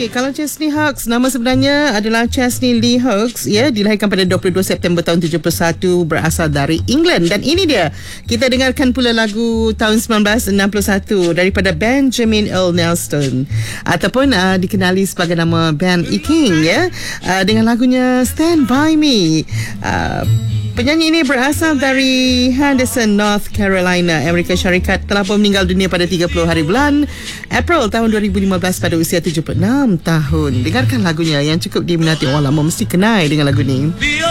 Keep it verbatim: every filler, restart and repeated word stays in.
Okey, kalau Chesney Hawkes, nama sebenarnya adalah Chesney Lee Hawkes, ya, dilahirkan pada dua puluh dua September tahun tujuh puluh satu, berasal dari England. Dan ini dia, kita dengarkan pula lagu tahun sembilan belas enam puluh satu daripada Benjamin Earl Nelson, ataupun uh, dikenali sebagai nama band E. King, ya, uh, dengan lagunya Stand By Me. Uh, Penyanyi ini berasal dari Henderson, North Carolina, Amerika Syarikat. Telah pun meninggal dunia pada tiga puluh hari bulan April tahun dua ribu lima belas pada usia tujuh puluh enam tahun. Dengarkan lagunya yang cukup diminati orang lama, mesti kenal dengan lagu ni.